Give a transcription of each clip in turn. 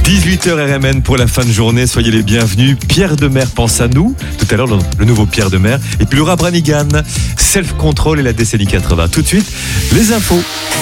18h RMN pour la fin de journée, soyez les bienvenus. Pierre Demers pense à nous, tout à l'heure le nouveau Pierre Demers. Et puis Laura Branigan, Self Control et la décennie 80. Tout de suite, les infos.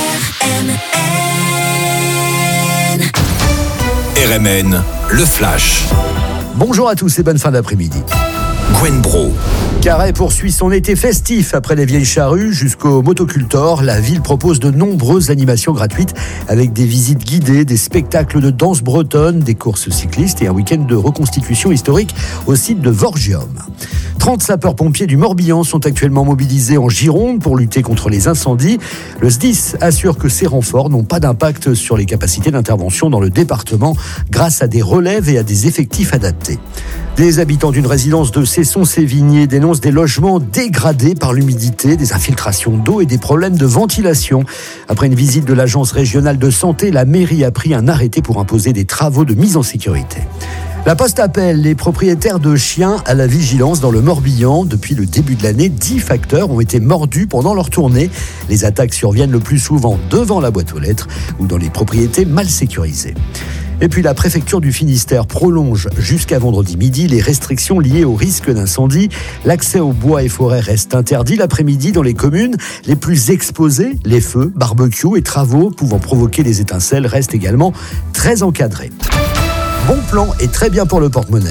RMN, le Flash. Bonjour à tous et bonne fin d'après-midi. Gwen Bro. Carhaix poursuit son été festif. Après les vieilles charrues jusqu'au motocultor, la ville propose de nombreuses animations gratuites avec des visites guidées, des spectacles de danse bretonne, des courses cyclistes et un week-end de reconstitution historique au site de Vorgium. 30 sapeurs-pompiers du Morbihan sont actuellement mobilisés en Gironde pour lutter contre les incendies. Le SDIS assure que ces renforts n'ont pas d'impact sur les capacités d'intervention dans le département grâce à des relèves et à des effectifs adaptés. Des habitants d'une résidence de Cesson-Sévigné dénoncent des logements dégradés par l'humidité, des infiltrations d'eau et des problèmes de ventilation. Après une visite de l'agence régionale de santé, la mairie a pris un arrêté pour imposer des travaux de mise en sécurité. La Poste appelle les propriétaires de chiens à la vigilance dans le Morbihan. Depuis le début de l'année, 10 facteurs ont été mordus pendant leur tournée. Les attaques surviennent le plus souvent devant la boîte aux lettres ou dans les propriétés mal sécurisées. Et puis la préfecture du Finistère prolonge jusqu'à vendredi midi les restrictions liées au risque d'incendie. L'accès aux bois et forêts reste interdit l'après-midi dans les communes les plus exposées. Les feux, barbecues et travaux pouvant provoquer des étincelles restent également très encadrés. Bon plan et très bien pour le porte-monnaie.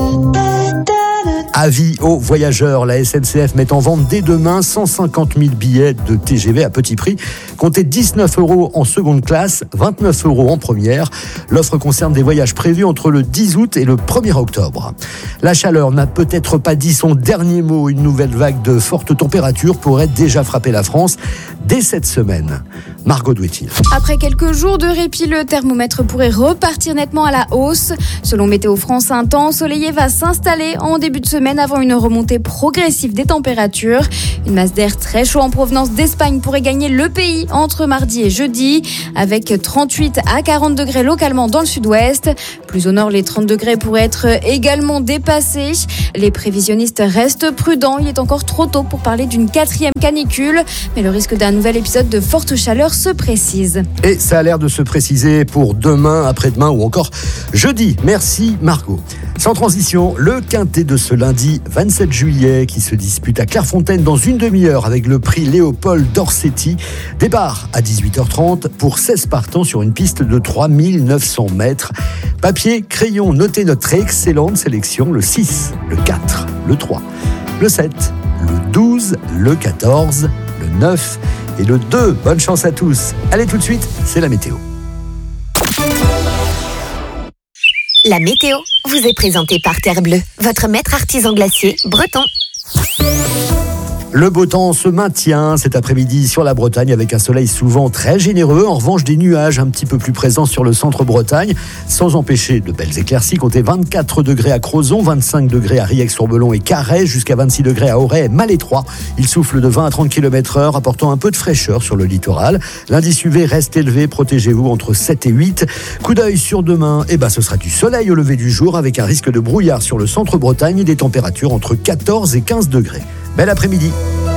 Avis aux voyageurs, la SNCF met en vente dès demain 150 000 billets de TGV à petit prix. Comptez 19 € en seconde classe, 29 € en première. L'offre concerne des voyages prévus entre le 10 août et le 1er octobre. La chaleur n'a peut-être pas dit son dernier mot. Une nouvelle vague de fortes températures pourrait déjà frapper la France dès cette semaine. Margot Douetil. Après quelques jours de répit, le thermomètre pourrait repartir nettement à la hausse. Selon Météo France, un temps ensoleillé va s'installer en début de semaine avant une remontée progressive des températures. Une masse d'air très chaud en provenance d'Espagne pourrait gagner le pays entre mardi et jeudi, avec 38 à 40 degrés localement dans le sud-ouest. Plus au nord, les 30 degrés pourraient être également dépassés. Les prévisionnistes restent prudents. Il est encore trop tôt pour parler d'une 4e canicule, mais le risque d'un nouvel épisode de forte chaleur se précise. Et ça a l'air de se préciser pour demain, après-demain ou encore jeudi. Merci Margot. Sans transition, le quintet de ce lundi 27 juillet qui se dispute à Clairefontaine dans une demi-heure avec le prix Léopold Dorsetti. Départ à 18h30 pour 16 partants sur une piste de 3900 mètres. Papier, crayon, notez notre excellente sélection, le 6, le 4, le 3, le 7, le 12, le 14, le 9 et le 2. Bonne chance à tous. Allez, tout de suite, c'est la météo. La météo vous est présentée par Terre Bleue, votre maître artisan glacier breton. Le beau temps se maintient cet après-midi sur la Bretagne avec un soleil souvent très généreux. En revanche, des nuages un petit peu plus présents sur le centre Bretagne, sans empêcher de belles éclaircies. Comptez 24 degrés à Crozon, 25 degrés à Rieix-sur-Belon et Carhaix, jusqu'à 26 degrés à Auray et Malétroit. Il souffle de 20 à 30 km/h, apportant un peu de fraîcheur sur le littoral. L'indice UV reste élevé, protégez-vous entre 7 et 8. Coup d'œil sur demain, ce sera du soleil au lever du jour avec un risque de brouillard sur le centre Bretagne et des températures entre 14 et 15 degrés. Bel après-midi.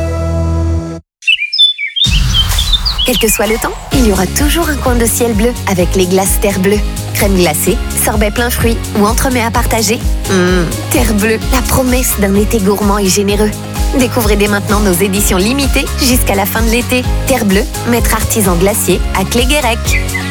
Quel que soit le temps, il y aura toujours un coin de ciel bleu avec les glaces Terre Bleue. Crème glacée, sorbet plein fruits ou entremets à partager. Terre Bleue, la promesse d'un été gourmand et généreux. Découvrez dès maintenant nos éditions limitées jusqu'à la fin de l'été. Terre Bleue, maître artisan glacier à Cléguérec.